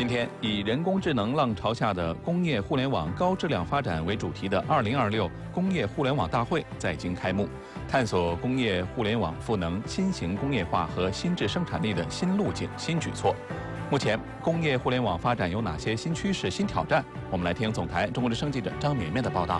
今天，以人工智能浪潮下的工业互联网高质量发展为主题的2026工业互联网大会在京开幕，探索工业互联网赋能新型工业化和新质生产力的新路径、新举措。目前，工业互联网发展有哪些新趋势、新挑战？我们来听总台中国之声记者张绵绵的报道。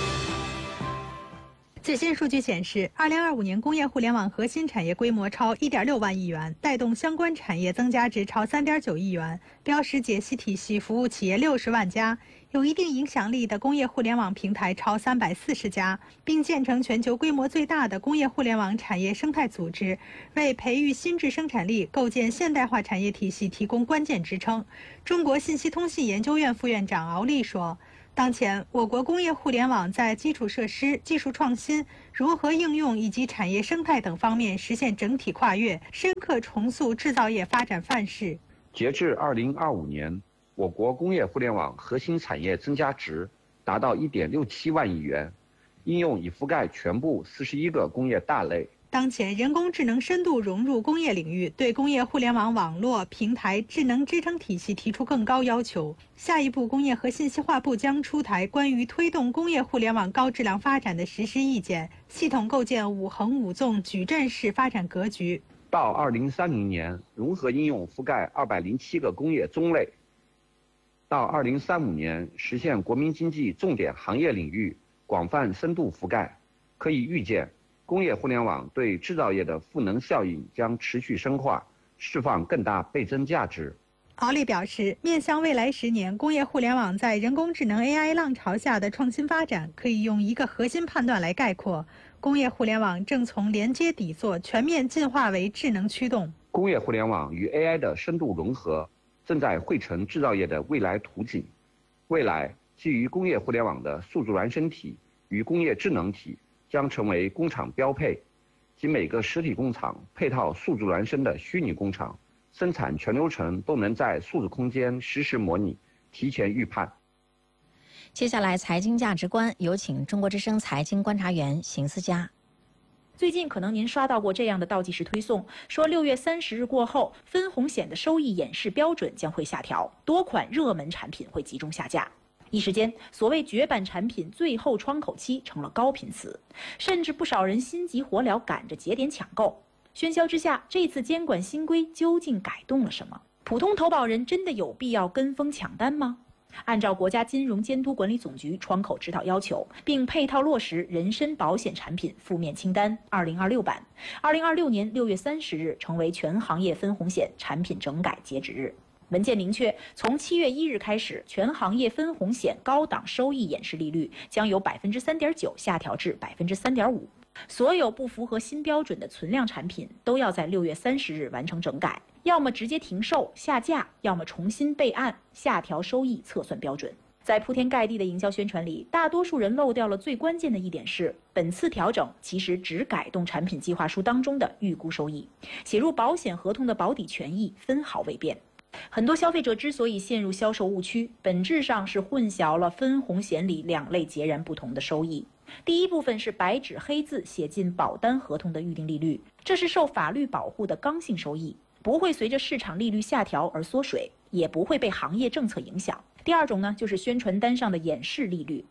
最新数据显示，2025年工业互联网核心产业规模超1.6万亿元，带动相关产业增加值超3.9亿元，标识解析体系服务企业60万家，有一定影响力的工业互联网平台超340家，并建成全球规模最大的工业互联网产业生态组织，为培育新质生产力、构建现代化产业体系提供关键支撑。中国信息通信研究院副院长敖立说，当前，我国工业互联网在基础设施、技术创新、融合应用以及产业生态等方面实现整体跨越，深刻重塑制造业发展范式。 截至2025年，我国工业互联网核心产业增加值达到1.67万亿元，应用已覆盖全部41个工业大类。 当前，人工智能深度融入工业领域，对工业互联网网络、平台、智能支撑体系提出更高要求。下一步，工业和信息化部将出台关于推动工业互联网高质量发展的实施意见，系统构建5横5纵矩阵式发展格局。 到2030年，融合应用覆盖207个工业宗类；到2035年，实现国民经济重点行业领域广泛深度覆盖。可以预见，工业互联网对制造业的赋能效应将持续深化，释放更大倍增价值。 敖立表示，面向未来10年，工业互联网在人工智能 AI 浪潮下的创新发展，可以用一个核心判断来概括：工业互联网正从连接底座全面进化为智能驱动。 工业互联网与 AI 的深度融合，正在绘成制造业的未来图景。未来，基于工业互联网的数字孪生体与工业智能体将成为工厂标配，即每个实体工厂配套数字孪生的虚拟工厂，生产全流程都能在数字空间实时模拟，提前预判。 接下来，财经价值观，有请中国之声财经观察员邢思佳。 最近可能您刷到过这样的倒计时推送，说6月30日过后，分红险的收益演示标准将会下调，多款热门产品会集中下架。一时间，所谓绝版产品最后窗口期成了高频词，甚至不少人心急火燎赶着节点抢购。喧嚣之下，这次监管新规究竟改动了什么？普通投保人真的有必要跟风抢单吗？按照国家金融监督管理总局窗口指导要求，并配套落实人身保险产品负面清单2026版，2026年6月30日成为全行业分红险产品整改截止日。文件明确，从7月1日开始，全行业分红险高档收益演示利率将由3.9%下调至3.5%。所有不符合新标准的存量产品都要在6月30日完成整改，要么直接停售下架，要么重新备案下调收益测算标准。在铺天盖地的营销宣传里，大多数人漏掉了最关键的一点是，本次调整其实只改动产品计划书当中的预估收益，写入保险合同的保底权益分毫未变。很多消费者之所以陷入销售误区，本质上是混淆了分红险里2类截然不同的收益。第一部分是白纸黑字写进保单合同的预定利率，这是受法律保护的刚性收益，不会随着市场利率下调而缩水，也不会被行业政策影响。第二种呢，就是宣传单上的演示利率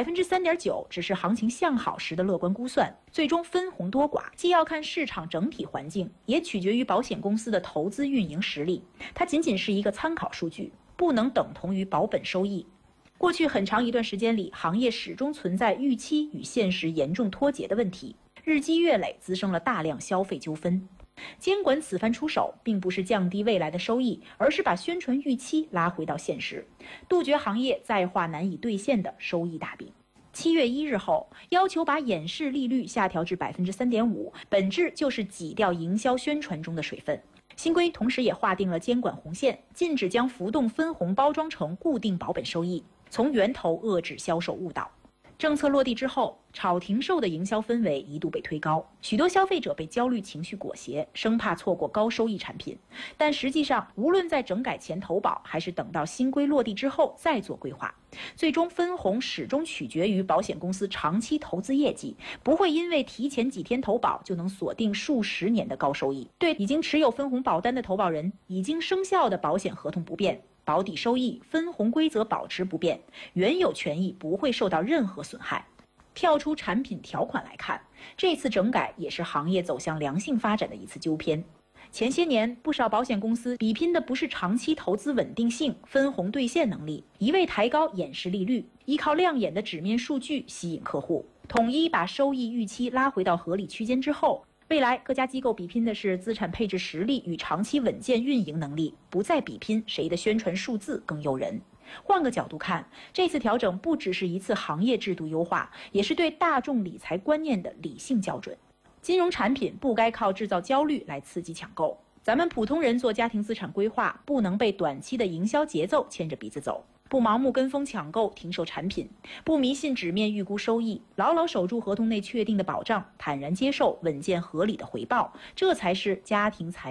，3.9%只是行情向好时的乐观估算，最终分红多寡既要看市场整体环境，也取决于保险公司的投资运营实力，它仅仅是一个参考数据，不能等同于保本收益。过去很长一段时间里，行业始终存在预期与现实严重脱节的问题，日积月累滋生了大量消费纠纷。监管此番出手，并不是降低未来的收益，而是把宣传预期拉回到现实，杜绝行业再画难以兑现的收益大饼。7月1日后，要求把演示利率下调至3.5%，本质就是挤掉营销宣传中的水分。新规同时也划定了监管红线，禁止将浮动分红包装成固定保本收益，从源头遏制销售误导。政策落地之后，炒停售的营销氛围一度被推高，许多消费者被焦虑情绪裹挟，生怕错过高收益产品。但实际上，无论在整改前投保，还是等到新规落地之后再做规划，最终分红始终取决于保险公司长期投资业绩，不会因为提前几天投保就能锁定数10年的高收益。对已经持有分红保单的投保人，已经生效的保险合同不变， 保底收益分红规则保持不变，原有权益不会受到任何损害。跳出产品条款来看，这次整改也是行业走向良性发展的一次纠偏。前些年，不少保险公司比拼的不是长期投资稳定性、分红兑现能力，一味抬高演示利率，依靠亮眼的纸面数据吸引客户，统一把收益预期拉回到合理区间之后，未来各家机构比拼的是资产配置实力与长期稳健运营能力，不再比拼谁的宣传数字更诱人。换个角度看，这次调整不只是一次行业制度优化，也是对大众理财观念的理性校准。金融产品不该靠制造焦虑来刺激抢购，咱们普通人做家庭资产规划，不能被短期的营销节奏牵着鼻子走，不盲目跟风抢购停售产品，不迷信纸面预估收益，牢牢守住合同内确定的保障，坦然接受稳健合理的回报，这才是家庭财